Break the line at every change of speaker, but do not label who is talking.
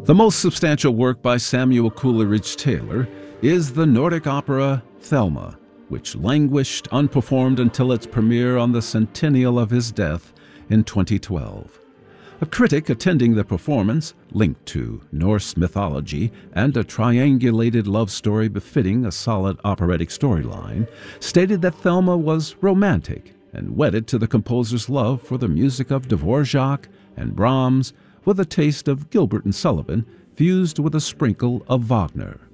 The most substantial work by Samuel Coleridge Taylor is the Nordic opera Thelma, which languished unperformed until its premiere on the centennial of his death in 2012. A critic attending the performance, linked to Norse mythology and a triangulated love story befitting a solid operatic storyline, stated that Thelma was romantic and wedded to the composer's love for the music of Dvorak and Brahms, with a taste of Gilbert and Sullivan fused with a sprinkle of Wagner.